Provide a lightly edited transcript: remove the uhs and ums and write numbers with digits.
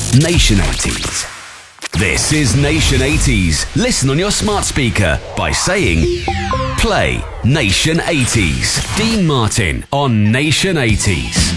Nation 80s. This is Nation 80s. Listen on your smart speaker by saying, play Nation 80s. Dean Martin on Nation 80s.